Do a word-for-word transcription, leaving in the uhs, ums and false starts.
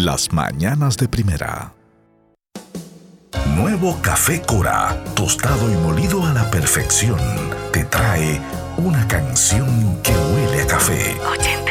Las mañanas de primera. Nuevo Café Cora, tostado y molido a la perfección, te trae una canción que huele a café. ochenta